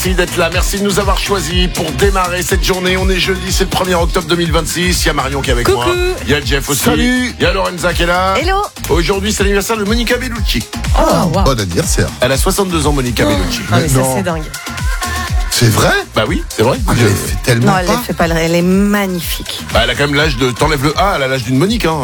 Merci d'être là, merci de nous avoir choisis pour démarrer cette journée. On est jeudi, c'est le 1er octobre 2026. Il y a Marion qui est avec moi. Il y a Jeff aussi. Salut. Il y a Lorenza qui est là. Hello. Aujourd'hui, c'est l'anniversaire de Monica Bellucci. Wow. Bon anniversaire. Elle a 62 ans, Monica Bellucci. Ah, mais ça, Non. c'est dingue. C'est vrai? Bah oui, c'est vrai. Elle fait tellement Non, elle pas. ne fait pas. Elle est magnifique. Bah, elle a quand même l'âge de... T'enlèves le A, elle a l'âge d'une Monique. Hein.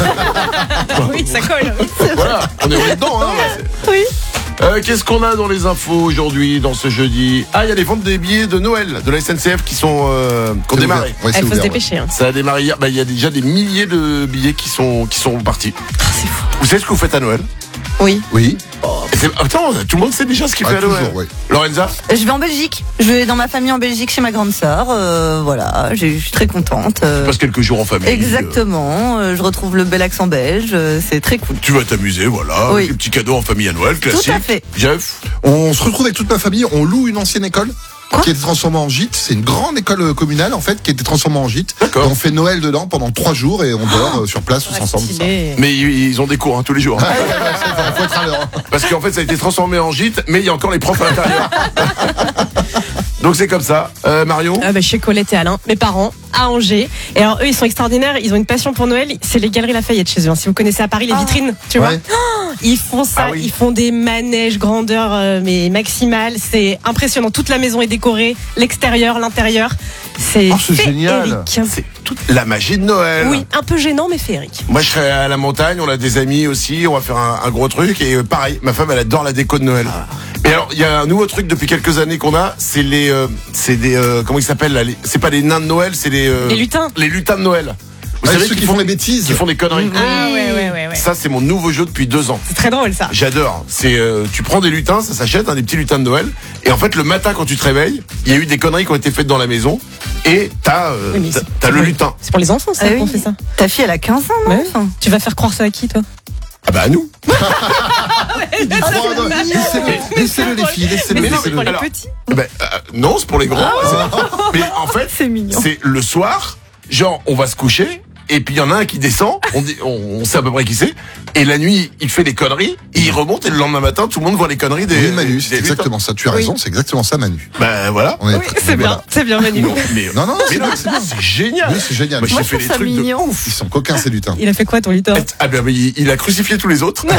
Oui, ça colle. Voilà, on est dedans. Hein. Oui. Qu'est-ce qu'on a dans les infos aujourd'hui, dans ce jeudi? Ah, il y a les ventes des billets de Noël de la SNCF qui ont C'est démarré. ouvert. Ouais, c'est Il faut se ouvert, dépêcher. Hein. Ça a démarré hier. Bah, il y a déjà des milliers de billets qui sont partis. C'est fou. Vous savez ce que vous faites à Noël? Oui. Oui. Attends, tout le monde sait déjà ce qu'il Ouais, fait à Noël. toujours, ouais. Lorenza? Je vais en Belgique. Je vais dans ma famille en Belgique chez ma grande sœur. Voilà, je suis très contente. Tu passes quelques jours en famille. Exactement. Je retrouve le bel accent belge. C'est très cool. Tu vas t'amuser, voilà. Oui. Des petits cadeaux en famille à Noël, classique. Tout à fait. Jeff? On se retrouve avec toute ma famille, on loue une ancienne école. Quoi Qui a été transformée en gîte. C'est une grande école communale en fait qui a été transformée en gîte. D'accord. Et on fait Noël dedans pendant 3 jours et on dort sur place tous ensemble. Ça. Mais ils ont des cours hein, tous les jours. hein. Faut être à l'heure. Parce qu'en fait, ça a été transformé en gîte, mais il y a encore les profs à l'intérieur. Donc c'est comme ça. Marion? Chez Colette et Alain, mes parents, à Angers. Et alors eux, ils sont extraordinaires. Ils ont une passion pour Noël. C'est les Galeries Lafayette chez eux. Si vous connaissez à Paris les vitrines, tu vois. Ouais. Ils font ça. Ah oui. Ils font des manèges grandeur mais maximale. C'est impressionnant. Toute la maison est décorée, l'extérieur, l'intérieur. C'est Oh, c'est génial. féerique. C'est toute la magie de Noël. Oui, un peu gênant mais féerique. Moi, je serai à la montagne, on a des amis aussi, on va faire un gros truc. Et pareil, ma femme, elle adore la déco de Noël. Et alors, il y a un nouveau truc depuis quelques années qu'on a, c'est comment ils s'appellent là, c'est pas les nains de Noël, c'est les lutins. Les lutins de Noël. Vous Ouais, savez ceux qui font des bêtises. qui font des conneries. Ah ouais. Ça, c'est mon nouveau jeu depuis 2 ans. C'est très drôle ça. J'adore. C'est tu prends des lutins, ça s'achète, des petits lutins de Noël. Et en fait, le matin quand tu te réveilles, il y a eu des conneries qui ont été faites dans la maison. Et t'as le lutin. C'est pour les enfants ça Ah oui. qu'on fait ça. Ta fille, elle a 15 ans, non Ouais. Tu vas faire croire ça à qui toi? Ah bah à nous. Laissez-le les filles, laissez-le. Mais non, laissez-le. mais alors, petits. Ben, non, c'est pour les grands. Mais en fait, C'est mignon. c'est le soir, genre on va se coucher. Et puis il y en a un qui descend, on sait à peu près qui c'est. Et la nuit, il fait des conneries, et il remonte, et le lendemain matin, tout le monde voit les conneries des. Oui, Manu, des c'est lutins. exactement ça. Tu as raison, c'est exactement ça, Manu. Ben voilà. On est Oui, c'est bien. C'est bien Manu. Non, Non, mais non, c'est bien. c'est génial. Oui, c'est génial. Moi, Moi, j'ai je fait trouve des ça trucs mignon. de ouf. Ils sont coquins, ces lutins. Il a fait quoi ton lutin? Ah ben il a crucifié tous les autres.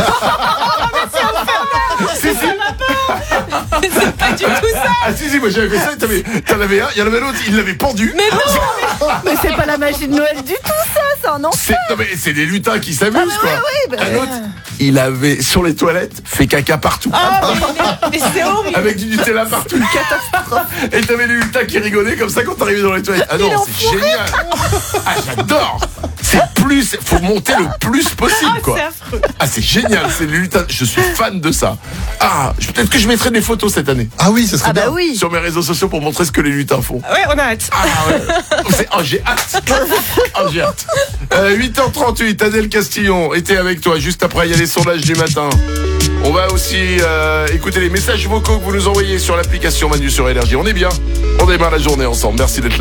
Si, si. C'est pas du tout ça. Ah si, moi j'avais fait ça, t'en avais un, il y en avait l'autre, il l'avait pendu. Mais non. Mais c'est pas la magie de Noël du tout, ça. C'est un enfant. Non mais c'est des lutins qui s'amusent quoi. bah Un autre, il avait sur les toilettes fait caca partout. Mais c'est horrible. Avec du Nutella partout. Et t'avais les lutins qui rigolaient comme ça quand t'arrivais dans les toilettes. Ah non, c'est génial. Ah j'adore. Faut monter le plus possible quoi. C'est affreux. Ah c'est génial, c'est les lutins. Je suis fan de ça. Ah, peut-être que je mettrai des photos cette année Ah oui, ça serait Ah bah bien. oui. sur mes réseaux sociaux pour montrer ce que les lutins font. Ouais, on a hâte. Ah ouais. Oh, j'ai hâte. Oh, j'ai hâte. 8h38, Adèle Castillon était avec toi. Juste après, il y a les sondages du matin. On va aussi écouter les messages vocaux que vous nous envoyez sur l'application Manu sur Énergie. On est bien. On démarre la journée ensemble. Merci d'être là.